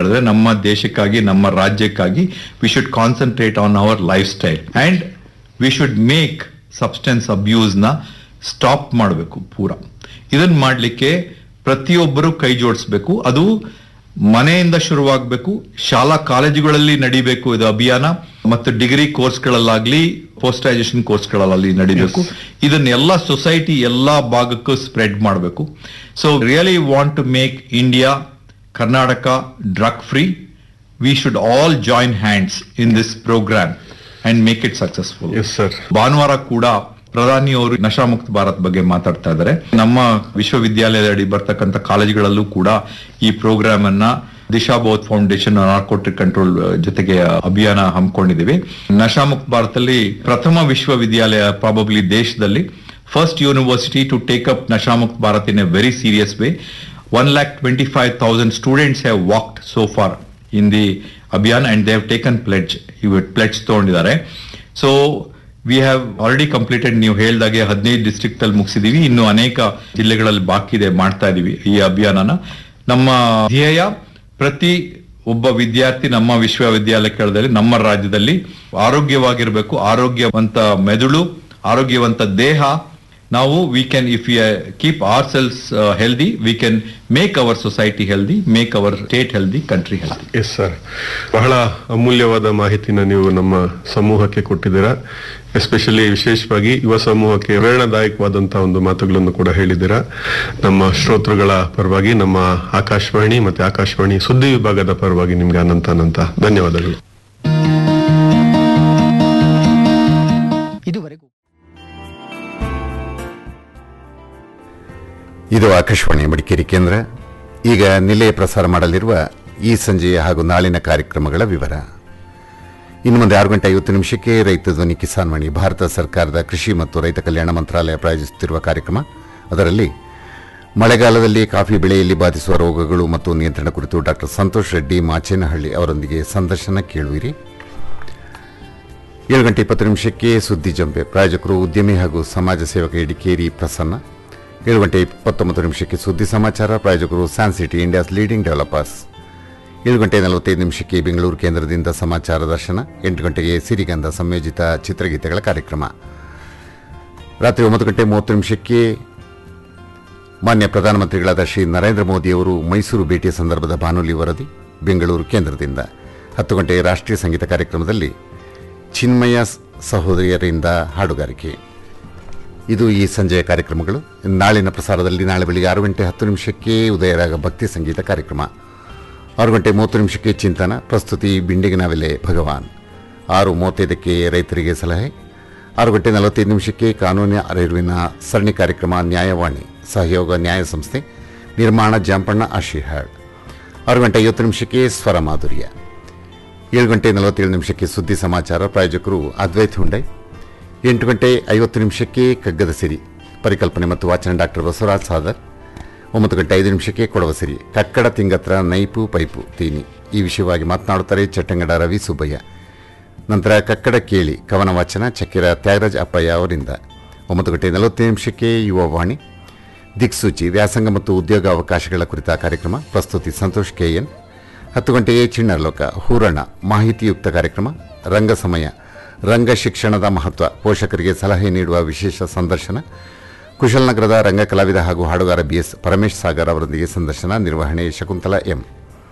ಹೇಳಿದ್ರೆ ನಮ್ಮ ದೇಶಕ್ಕಾಗಿ, ನಮ್ಮ ರಾಜ್ಯಕ್ಕಾಗಿ we should concentrate on our life style and we should make substance abuse ನ ಸ್ಟಾಪ್ ಮಾಡಬೇಕು ಪೂರ. ಇದನ್ನ ಮಾಡ್ಲಿಕ್ಕೆ ಪ್ರತಿಯೊಬ್ಬರು ಕೈ ಜೋಡಿಸ್ಬೇಕು. ಅದು ಮನೆಯಿಂದ ಶುರುವಾಗಬೇಕು, ಶಾಲಾ ಕಾಲೇಜುಗಳಲ್ಲಿ ನಡಿಬೇಕು ಇದು ಅಭಿಯಾನ, ಮತ್ತು ಡಿಗ್ರಿ ಕೋರ್ಸ್ಗಳಲ್ಲಾಗ್ಲಿ ಪೋಸ್ಟೈಸೇಷನ್ ಕೋರ್ಸ್ಗಳಲ್ಲಿ ನಡಿಬೇಕು. ಇದನ್ನೆಲ್ಲ ಸೊಸೈಟಿ ಎಲ್ಲಾ ಭಾಗಕ್ಕೂ ಸ್ಪ್ರೆಡ್ ಮಾಡಬೇಕು. So really want to make India, Karnataka drug free. We should all join hands in this program and make it successful. ಭಾನುವಾರ ಕೂಡ ಪ್ರಧಾನಿ ಅವರು ನಶಾಮುಕ್ತ ಭಾರತ್ ಬಗ್ಗೆ ಮಾತಾಡ್ತಾ ಇದ್ದಾರೆ. ನಮ್ಮ ವಿಶ್ವವಿದ್ಯಾಲಯದ ಅಡಿ ಬರ್ತಕ್ಕಂಥ ಕಾಲೇಜುಗಳಲ್ಲೂ ಕೂಡ ಈ ಪ್ರೋಗ್ರಾಮ್ ಅನ್ನ Disha Bodh foundation narcotic control ಜೊತೆಗೆ ಅಭಿಯಾನ ಹಮ್ಮಿಕೊಂಡಿದ್ದೀವಿ. ನಶಾಮುಕ್ತ ಭಾರತದಲ್ಲಿ ಪ್ರಥಮ ವಿಶ್ವವಿದ್ಯಾಲಯ ಪ್ರಾಬಬ್ಲಿ ದೇಶದಲ್ಲಿ, first university to take up ನಶಾಮುಕ್ತ Bharat in a very serious way. 1,25,000 students have walked so for in the Abhiyan and they have taken pledge. Pledge ತಗೊಂಡಿದ್ದಾರೆ. So we have already completed. ನೀವು ಹೇಳ್ದಾಗೆ 15 district ಅಲ್ಲಿ ಮುಗಿಸಿದೀವಿ. ಇನ್ನು ಅನೇಕ ಜಿಲ್ಲೆಗಳಲ್ಲಿ ಬಾಕಿ ಇದೆ, ಮಾಡ್ತಾ ಇದೀವಿ ಈ ಅಭಿಯಾನನ. ನಮ್ಮ ಧ್ಯೇಯ ಪ್ರತಿ ಒಬ್ಬ ವಿದ್ಯಾರ್ಥಿ ನಮ್ಮ ವಿಶ್ವವಿದ್ಯಾಲಯದಲ್ಲಿ, ನಮ್ಮ ರಾಜ್ಯದಲ್ಲಿ ಆರೋಗ್ಯವಾಗಿರ್ಬೇಕು. ಆರೋಗ್ಯವಂತ ಮೆದುಳು, ಆರೋಗ್ಯವಂತ ದೇಹ. ನಾವು we can, if we keep our selves healthy, we can make our society healthy, make hour state healthy, country healthy. Yes sir, ಬಹಳ ಅಮೂಲ್ಯವಾದ ಮಾಹಿತಿನ ನೀವು ನಮ್ಮ ಸಮೂಹಕ್ಕೆ ಕೊಟ್ಟಿದ್ದೀರಾ. ಎಸ್ಪೆಷಲಿ ವಿಶೇಷವಾಗಿ ಯುವ ಸಮೂಹಕ್ಕೆ ಪ್ರೇರಣಾದಾಯಕವಾದಂತಹ ಒಂದು ಮಾತುಗಳನ್ನು ಕೂಡ ಹೇಳಿದ್ದೀರಾ. ನಮ್ಮ ಶ್ರೋತೃಗಳ ಪರವಾಗಿ, ನಮ್ಮ ಆಕಾಶವಾಣಿ ಮತ್ತೆ ಆಕಾಶವಾಣಿ ಸುದ್ದಿ ವಿಭಾಗದ ಪರವಾಗಿ ನಿಮ್ಗೆ ಅನಂತ ಧನ್ಯವಾದಗಳು. ಇದು ಆಕಾಶವಾಣಿ ಮಡಿಕೇರಿ ಕೇಂದ್ರ. ಈಗ ನಿಲಯ ಪ್ರಸಾರ ಮಾಡಲಿರುವ ಈ ಸಂಜೆಯ ಹಾಗೂ ನಾಳಿನ ಕಾರ್ಯಕ್ರಮಗಳ ವಿವರ. ಇನ್ನು ಮುಂದೆ 6:50 ರೈತ ಧ್ವನಿ ಕಿಸಾನ್ ವಾಣಿ, ಭಾರತ ಸರ್ಕಾರದ ಕೃಷಿ ಮತ್ತು ರೈತ ಕಲ್ಯಾಣ ಮಂತ್ರಾಲಯ ಪ್ರಾಯೋಜಿಸುತ್ತಿರುವ ಕಾರ್ಯಕ್ರಮ. ಅದರಲ್ಲಿ ಮಳೆಗಾಲದಲ್ಲಿ ಕಾಫಿ ಬೆಳೆಯಲ್ಲಿ ಬಾಧಿಸುವ ರೋಗಗಳು ಮತ್ತು ನಿಯಂತ್ರಣ ಕುರಿತು ಡಾಕ್ಟರ್ ಸಂತೋಷ್ ರೆಡ್ಡಿ ಮಾಚೇನಹಳ್ಳಿ ಅವರೊಂದಿಗೆ ಸಂದರ್ಶನ ಕೇಳುವಿರಿ. 7:20 ಸುದ್ದಿ ಜಂಪೆ, ಪ್ರಾಯೋಜಕರು ಉದ್ಯಮಿ ಹಾಗೂ ಸಮಾಜ ಸೇವಕ ಇಡಿಕೇರಿ ಪ್ರಸನ್ನ. 7:29 ಸುದ್ದಿ ಸಮಾಚಾರ, ಪ್ರಾಯೋಜಕರು San city, India's leading developers. 7:45 Bengaluru ಕೇಂದ್ರದಿಂದ ಸಮಾಚಾರ ದರ್ಶನ. 8 ಗಂಟೆಗೆ ಸಿರಿಗಂಧ ಸಂಯೋಜಿತ ಚಿತ್ರಗೀತೆಗಳ ಕಾರ್ಯಕ್ರಮ. ರಾತ್ರಿ 9:30 ಮಾನ್ಯ ಪ್ರಧಾನಮಂತ್ರಿಗಳಾದ ಶ್ರೀ ನರೇಂದ್ರ ಮೋದಿಯವರು ಮೈಸೂರು ಭೇಟಿಯ ಸಂದರ್ಭದ ಬಾನುಲಿ ವರದಿ ಬೆಂಗಳೂರು ಕೇಂದ್ರದಿಂದ. 10 ಗಂಟೆ ರಾಷ್ಟ್ರೀಯ ಸಂಗೀತ ಕಾರ್ಯಕ್ರಮದಲ್ಲಿ ಚಿನ್ಮಯ ಸಹೋದರಿಯರಿಂದ ಹಾಡುಗಾರಿಕೆ. ಇದು ಈ ಸಂಜೆಯ ಕಾರ್ಯಕ್ರಮಗಳು. ನಾಳಿನ ಪ್ರಸಾರದಲ್ಲಿ ನಾಳೆ ಬೆಳಿಗ್ಗೆ 6:10 ಉದಯರಾಗ ಭಕ್ತಿ ಸಂಗೀತ ಕಾರ್ಯಕ್ರಮ. 6:30 ಚಿಂತನ, ಪ್ರಸ್ತುತಿ ಬಿಂಡಿಗನವೆಲೆ ಭಗವಾನ್. 6:35 ರೈತರಿಗೆ ಸಲಹೆ. 6:45 ಕಾನೂನಿನ ಅರಿವಿನ ಸರಣಿ ಕಾರ್ಯಕ್ರಮ ನ್ಯಾಯವಾಣಿ, ಸಹಯೋಗ ನ್ಯಾಯ ಸಂಸ್ಥೆ, ನಿರ್ಮಾಣ ಜಾಂಪಣ್ಣ ಆಶಿಹಾಳ್. 6:50 ಸ್ವರ ಮಾಧುರ್ಯ. 7:47 ಸುದ್ದಿ ಸಮಾಚಾರ, ಪ್ರಾಯೋಜಕರು ಅದ್ವೈತ್ ಹುಂಡೈ. 8:50 ಕಗ್ಗದ ಸಿರಿ, ಪರಿಕಲ್ಪನೆ ಮತ್ತು ವಾಚನ ಡಾಕ್ಟರ್ ಬಸವರಾಜ್ ಸಾದರ್. 9:05 ಕೊಡವ ಸಿರಿ, ಕಕ್ಕಡ ತಿಂಗತ್ರ ನೈಪು ಪೈಪು ತೀನಿ, ಈ ವಿಷಯವಾಗಿ ಮಾತನಾಡುತ್ತಾರೆ ಚಟ್ಟಂಗಡ ರವಿ ಸುಬ್ಬಯ್ಯ. ನಂತರ ಕಕ್ಕಡ ಕೇಳಿ ಕವನ ವಾಚನ ಚಕ್ಕೆರ ತ್ಯಾಗರಾಜ್ ಅಪ್ಪಯ್ಯ ಅವರಿಂದ. 9:40 ಯುವವಾಣಿ, ದಿಕ್ಸೂಚಿ, ವ್ಯಾಸಂಗ ಮತ್ತು ಉದ್ಯೋಗ ಅವಕಾಶಗಳ ಕುರಿತ ಕಾರ್ಯಕ್ರಮ, ಪ್ರಸ್ತುತಿ ಸಂತೋಷ್ ಕೆಎನ್. 10 ಗಂಟೆಗೆ ಚಿಣ್ಣರ್ಲೋಕ ಹೂರಣ, ಮಾಹಿತಿಯುಕ್ತ ಕಾರ್ಯಕ್ರಮ. ರಂಗ ಸಮಯ, ರಂಗ ಶಿಕ್ಷಣದ ಮಹತ್ವ, ಪೋಷಕರಿಗೆ ಸಲಹೆ ನೀಡುವ ವಿಶೇಷ ಸಂದರ್ಶನ. ಕುಶಲನಗರದ ರಂಗ ಕಲಾವಿದ ಹಾಗೂ ಹಾಡುಗಾರ ಬಿಎಸ್ ಪರಮೇಶ್ ಸಾಗರ್ ಅವರೊಂದಿಗೆ ಸಂದರ್ಶನ. ನಿರ್ವಹಣೆ ಶಕುಂತಲಾ ಎಂ.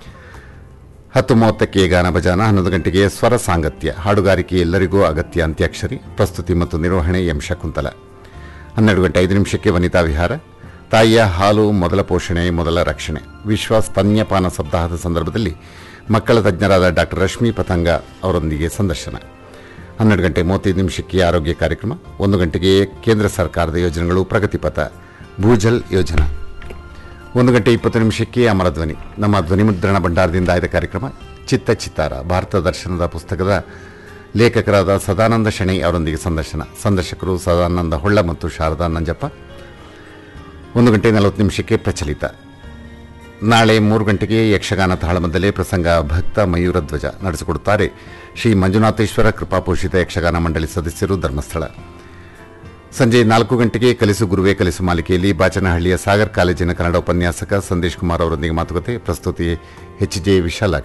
10:30 ಗಾನ ಭಜಾನ. 11 ಗಂಟೆಗೆ ಸ್ವರ ಸಾಂಗತ್ಯ, ಹಾಡುಗಾರಿಕೆ ಎಲ್ಲರಿಗೂ ಅಗತ್ಯ, ಅಂತ್ಯಾಕ್ಷರಿ, ಪ್ರಸ್ತುತಿ ಮತ್ತು ನಿರ್ವಹಣೆ ಎಂ ಶಕುಂತಲಾ. 12:05 ವನಿತಾ ವಿಹಾರ, ತಾಯಿಯ ಹಾಲು ಮೊದಲ ಪೋಷಣೆ ಮೊದಲ ರಕ್ಷಣೆ, ವಿಶ್ವ ಸ್ತನ್ಯಪಾನ ಸಪ್ತಾಹದ ಸಂದರ್ಭದಲ್ಲಿ ಮಕ್ಕಳ ತಜ್ಞರಾದ ಡಾಕ್ಟರ್ ರಶ್ಮಿ ಪತಂಗ ಅವರೊಂದಿಗೆ ಸಂದರ್ಶನ. 12:35 ಆರೋಗ್ಯ ಕಾರ್ಯಕ್ರಮ. 1 ಗಂಟೆಗೆ ಕೇಂದ್ರ ಸರ್ಕಾರದ ಯೋಜನೆಗಳು, ಪ್ರಗತಿಪಥ, ಭೂಜಲ್ ಯೋಜನಾ. 1:20 ಅಮರಧ್ವನಿ, ನಮ್ಮ ಧ್ವನಿಮುದ್ರಣ ಭಂಡಾರದಿಂದ ಆಯ್ದ ಕಾರ್ಯಕ್ರಮ. ಚಿತ್ತಾರ, ಭಾರತ ದರ್ಶನದ ಪುಸ್ತಕದ ಲೇಖಕರಾದ ಸದಾನಂದ ಶೆಣೈ ಅವರೊಂದಿಗೆ ಸಂದರ್ಶನ. ಸಂದರ್ಶಕರು ಸದಾನಂದ ಹೊಳ್ಳ ಮತ್ತು ಶಾರದಾ ನಂಜಪ್ಪ. 1:40 ಪ್ರಚಲಿತ. ನಾಳೆ 3 ಗಂಟೆಗೆ ಯಕ್ಷಗಾನ ತಾಳಮದ್ದಲೆ ಪ್ರಸಂಗ ಭಕ್ತ ಮಯೂರಧ್ವಜ ನಡೆಸಿಕೊಡುತ್ತಾರೆ ಶ್ರೀ ಮಂಜುನಾಥೇಶ್ವರ ಕೃಪಾಪೋಷಿತ ಯಕ್ಷಗಾನ ಮಂಡಳಿ ಸದಸ್ಯರು, ಧರ್ಮಸ್ಥಳ. ಸಂಜೆ 4 ಗಂಟೆಗೆ ಕಲಿಸು ಗುರುವೇ ಕಲಿಸು ಮಾಲಿಕೆಯಲ್ಲಿ ಬಾಚನಹಳ್ಳಿಯ ಸಾಗರ್ ಕಾಲೇಜಿನ ಕನ್ನಡ ಉಪನ್ಯಾಸಕ ಸಂದೇಶ್ ಕುಮಾರ್ ಅವರೊಂದಿಗೆ ಮಾತುಕತೆ, ಪ್ರಸ್ತುತಿ ಎಚ್ ಜೆ ವಿಶಾಲಾಕ್ಷಿ.